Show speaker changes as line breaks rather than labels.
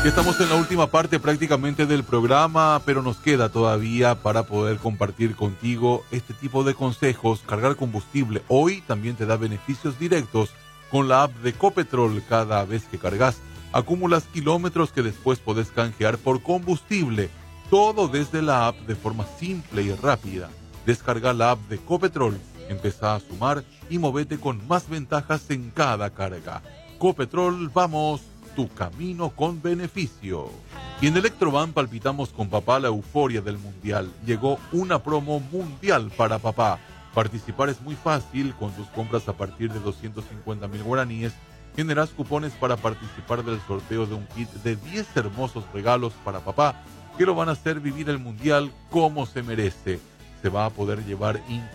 Ya estamos en la última parte prácticamente del programa, pero nos queda todavía para poder compartir contigo este tipo de consejos. Cargar combustible hoy también te da beneficios directos con la app de Copetrol. Cada vez que cargas, acumulas kilómetros que después podés canjear por combustible. Todo desde la app de forma simple y rápida. Descarga la app de Copetrol, empezá a sumar y movete con más ventajas en cada carga. Copetrol, vamos tu camino con beneficio. Y en Electroban palpitamos con papá la euforia del mundial. Llegó una promo mundial para papá. Participar es muy fácil. Con tus compras a partir de 250,000 guaraníes generas cupones para participar del sorteo de un kit de 10 hermosos regalos para papá que lo van a hacer vivir el mundial como se merece. Se va a poder llevar